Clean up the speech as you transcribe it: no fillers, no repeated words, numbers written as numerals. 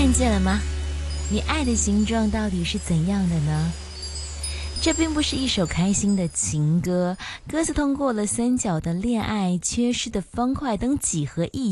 看见了吗？你爱的形状到底是怎样的呢？这并不是一首开心的情歌，歌词通过了三角的恋爱、缺失的方块等几何意